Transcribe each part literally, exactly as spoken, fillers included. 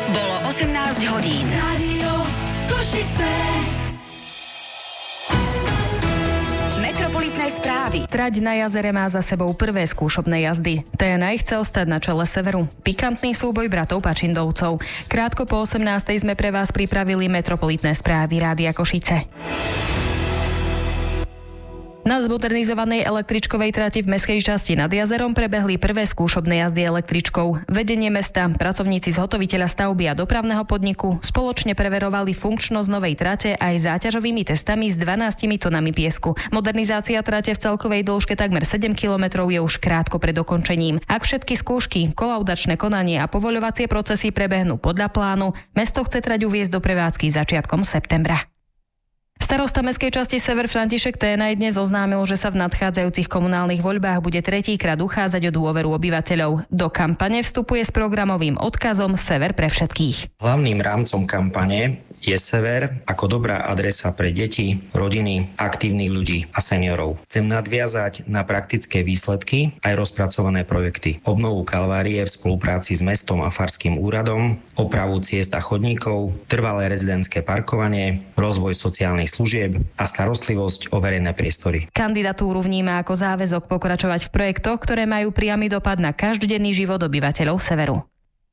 Bolo osemnásť hodín. Rádio Košice. Metropolitné správy. Trať na jazere má za sebou prvé skúšobné jazdy. té en á chce ostať na čele Severu. Pikantný súboj bratov Pačindovcov. Krátko po osemnástej sme pre vás pripravili metropolitné správy Rádia Košice. Na zmodernizovanej električkovej trati v mestskej časti nad jazerom prebehli prvé skúšobné jazdy električkou. Vedenie mesta, pracovníci zhotoviteľa stavby a dopravného podniku spoločne preverovali funkčnosť novej trate aj záťažovými testami s dvanástimi tonami piesku. Modernizácia trate v celkovej dĺžke takmer sedem kilometrov je už krátko pred dokončením. Ak všetky skúšky, kolaudačné konanie a povoľovacie procesy prebehnú podľa plánu, mesto chce trať uviesť do prevádzky začiatkom septembra. Starosta mestskej časti Sever František té en á dnes oznámil, že sa v nadchádzajúcich komunálnych voľbách bude tretíkrát uchádzať o dôveru obyvateľov. Do kampane vstupuje s programovým odkazom Sever pre všetkých. Hlavným rámcom kampane je Sever ako dobrá adresa pre deti, rodiny, aktívnych ľudí a seniorov. Chcem nadviazať na praktické výsledky aj rozpracované projekty. Obnovu Kalvárie v spolupráci s mestom a farským úradom, opravu ciest a chodníkov, trvalé rezidentské parkovanie, rozvoj sociálnych služieb a starostlivosť o verejné priestory. Kandidatúru vníma ako záväzok pokračovať v projektoch, ktoré majú priamy dopad na každodenný život obyvateľov Severu.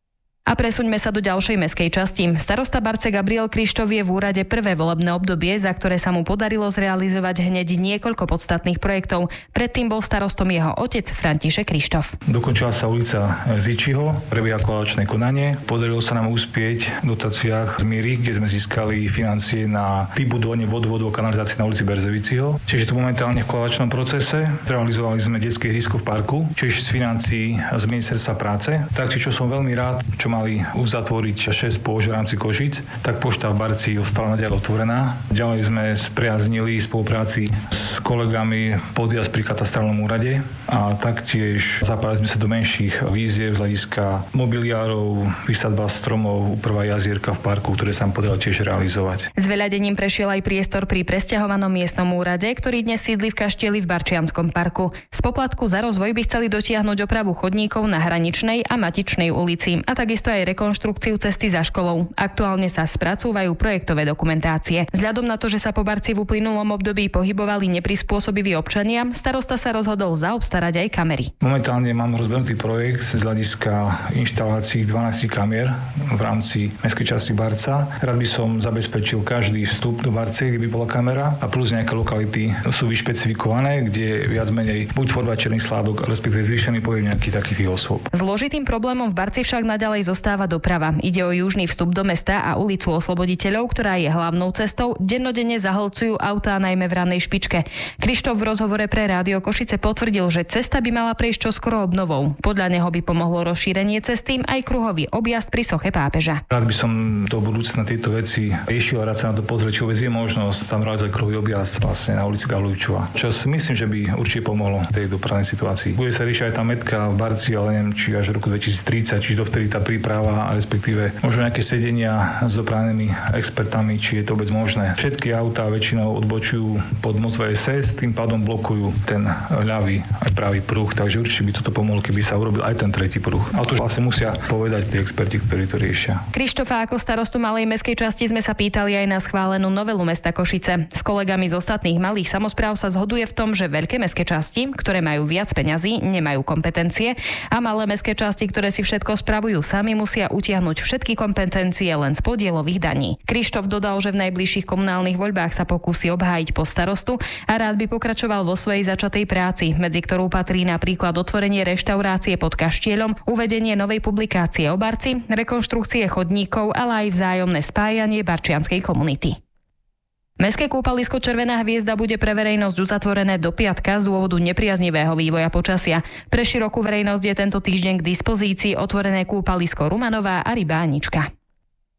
A presuňme sa do ďalšej mestskej časti. Starosta Barce Gabriel Krištof je v úrade prvé volebné obdobie, za ktoré sa mu podarilo zrealizovať hneď niekoľko podstatných projektov. Predtým bol starostom jeho otec František Krištof. Dokončila sa ulica Zičiho, prebieha koaličné konanie. Podarilo sa nám uspieť v dotáciách z Míry, kde sme získali financie na vybudovanie vodovodu a kanalizácie na ulici Berzeviciho. Čiže tu momentálne v koaličnom procese. Realizovali sme detské ihrisko v parku, čiže z financií z ministerstva práce. Takže čo som veľmi rád, čo mali uzatvoriť šesť pôž v rámci Košíc, tak pošta v Barci ostala naďalej otvorená. Ďalej sme spriaznili spolupráci s kolegami podjazd pri katastrálnom úrade a taktiež zapájali sme sa do menších výziev z hľadiska mobiliárov, vysadba stromov, úprava jazierka v parku, ktoré sa nám podarilo tiež realizovať. S veľadením prešiel aj priestor pri presťahovanom miestnom úrade, ktorý dnes sídli v kaštieli v Barčianskom parku. Z poplatku za rozvoj by chceli dotiahnuť opravu chodníkov na Hraničnej a Matičnej ulici a takisto aj rekonštrukciu cesty za školou. Aktuálne sa spracúvajú projektové dokumentácie. Vzhľadom na to, že sa po Barci v uplynulom období pohybovali neprispôsobiví občania, starosta sa rozhodol zaobstarať aj kamery. Momentálne mám rozbehnutý projekt z hľadiska inštalácií dvanásť kamier v rámci mestskej časti Barca. Rád by som zabezpečil každý vstup do Barce, kde by bola kamera a plus nejaké lokality sú vyšpecifikované, kde viac menej buď tvorba černých sládok, respektíve zvýšený pohyb nejakých takých osôb. Zložitým problémom v Barci však naďalej zostáva doprava. Ide o južný vstup do mesta a ulicu Osloboditeľov, ktorá je hlavnou cestou. Dennodenne zahlcujú autá najmä v ranej špičke. Krištof v rozhovore pre Rádio Košice potvrdil, že cesta by mala prejsť čoskoro obnovou. Podľa neho by pomohlo rozšírenie cesty aj kruhový objazd pri soche pápeža. Rád by som do budúcna tieto veci riešil a rád sa na to pozrieť, či vôbec je možnosť tam realizovať kruhový objazd vlastne na ulici Gavlučova. Čo si myslím, že by určite pomohlo tej dopravnej situácii. Bude sa riešiť aj tá metka v Barci, ale neviem, či až v roku dvetisíctridsať, či dovtedy tá príprava, respektíve možno nejaké sedenia s dopravnými expertami, či je to vôbec možné. Všetky autá väčšinou odbočujú pod moc vé es es, tým pádom blokujú ten ľavý aj pravý pruh, takže určite by toto pomohlo, keby sa urobil aj ten tretí pruh. Ale to vlastne musia povedať tí experti, ktorí to riešia. Krištofa ako starostu malej mestskej časti sme sa pýtali aj na schválenú novelu mesta Košice. S kolegami z ostatných malých samospráv sa zhoduje v tom, že veľké mestské časti, ktoré majú viac peňazí, nemajú kompetencie a malé mestské časti, ktoré si všetko spravujú sami, musia utiahnuť všetky kompetencie len z podielových daní. Krištof dodal, že v najbližších komunálnych voľbách sa pokúsi obhájiť post starostu a rád by pokračoval vo svojej začatej práci, medzi ktorú patrí napríklad otvorenie reštaurácie pod Kaštieľom, uvedenie novej publikácie o Barci, rekonštrukcie chodníkov, ale aj vzájomné spájanie barčianskej komunity. Mestské kúpalisko Červená hviezda bude pre verejnosť uzatvorené do piatka z dôvodu nepriaznivého vývoja počasia. Pre širokú verejnosť je tento týždeň k dispozícii otvorené kúpalisko Rumanová a Rybánička.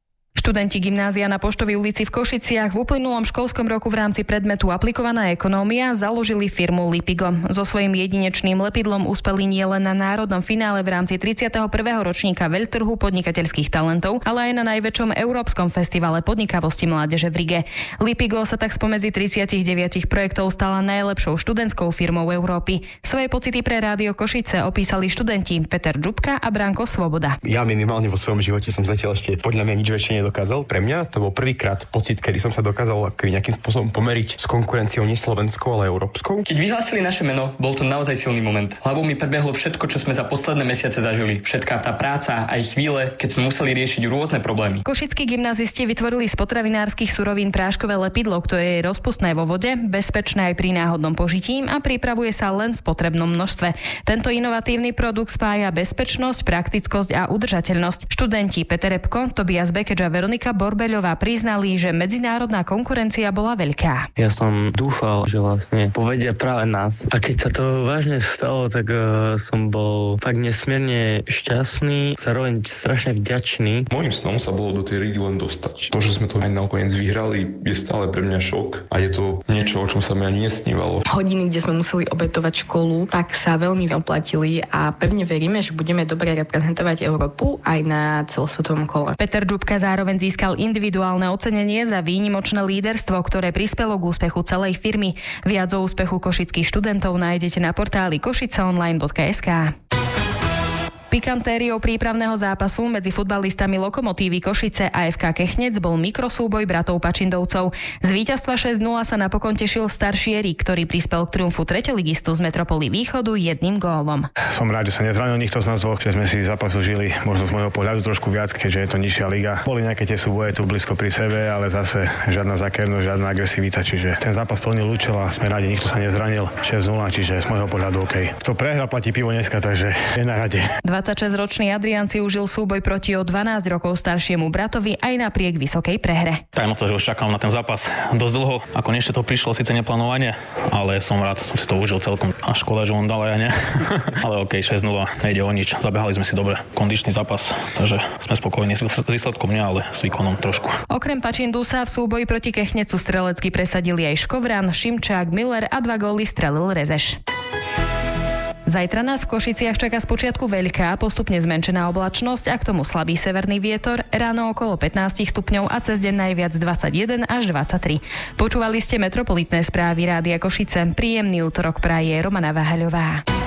Študenti gymnázia na Poštovej ulici v Košiciach v uplynulom školskom roku v rámci predmetu aplikovaná ekonómia založili firmu Lipigo. So svojím jedinečným lepidlom uspeli nielen na národnom finále v rámci tridsiateho prvého ročníka veľtrhu podnikateľských talentov, ale aj na najväčšom európskom festivale podnikavosti mládeže v Rige. Lipigo sa tak spomedzi tridsaťdeväť projektov stala najlepšou študentskou firmou Európy. Svoje pocity pre Rádio Košice opísali študenti Peter Džubka a Branko Svoboda. Ja minimálne vo svojom živote som zatiaľ ešte podľa mňa nič väčšie nedokázal. Pre mňa to bol prvýkrát pocit, kedy som sa dokázal nejakým spôsobom pomeriť s konkurenciou nie slovenskou, ale európskou. Keď vyhlásili naše meno, bol to naozaj silný moment. Hlavou mi prebehlo všetko, čo sme za posledné mesiace zažili. Všetká tá práca, aj chvíle, keď sme museli riešiť rôzne problémy. Košickí gymnazisti vytvorili z potravinárskych surovín práškové lepidlo, ktoré je rozpustné vo vode, bezpečné aj pri náhodnom požití a pripravuje sa len v potrebnom množstve. Tento inovatívny produkt spája bezpečnosť, praktickosť a udržateľnosť. Študenti Peter Repko, Tobias Bekeč a Veronika Borbeľová priznali, že medzinárodná konkurencia bola veľká. Ja som dúfal, že vlastne povedia práve nás. A keď sa to vážne stalo, tak uh, som bol tak nesmierne šťastný, zároveň strašne vďačný. Mojím snom sa bolo do tej Rigy len dostať. To, že sme to aj nakoniec vyhrali, je stále pre mňa šok a je to niečo, o čom sa mi ani nesnívalo. Hodiny, kde sme museli obetovať školu, tak sa veľmi oplatili a pevne veríme, že budeme dobre reprezentovať Európu aj na celosvetovom kole. Peter Džubka zároveň získal individuálne ocenenie za výnimočné líderstvo, ktoré prispelo k úspechu celej firmy. Viac o úspechu košických študentov nájdete na portáli košiceonline bodka es ká. Pikantériou prípravného zápasu medzi futbalistami Lokomotívy Košice a ef ká Kechnec bol mikrosúboj bratov Pačindovcov. Z víťazstva šesť nula sa napokon tešil starší Erik, ktorý prispel k triumfu treteligistu z Metropoly Východu jedným gólom. Som rád, že sa nezranil nikto z nás dvoch, že sme si zápas užili možno z môjho pohľadu trošku viac, keďže je to nižšia liga. Boli nejaké tie súboje tu blízko pri sebe, ale zase žiadna zákernosť, žiadna agresivita, čiže ten zápas plnil účel a sme rádi, nikto sa nezranil. šesť nula, čiže z môjho pohľadu OK. Kto prehra, platí pivo dneska, takže je na rade. dvadsaťšesťročný Adrián si užil súboj proti o dvanásť rokov staršiemu bratovi aj napriek vysokej prehre. Tak na to, že už čakám na ten zápas dosť dlho. A konečne to prišlo síce neplánovane, ale som rád, som si to užil celkom. A škoda, že on dal aj ja nie. Ale okej, šesť nula, nejde o nič. Zabehali sme si dobre. Kondičný zápas, takže sme spokojní s výsledkom, nie, ale s výkonom trošku. Okrem Pačindu sa v súboji proti Kechnecu strelecky presadili aj Škovran, Šimčák, Miller a dva góly strelil Rezeš. Zajtra nás v Košiciach čaká spočiatku veľká, postupne zmenšená oblačnosť a k tomu slabý severný vietor, ráno okolo pätnásť stupňov a cez deň najviac dvadsaťjeden až dvadsaťtri. Počúvali ste metropolitné správy Rádia Košice. Príjemný útorok praje Romana Váhaľová.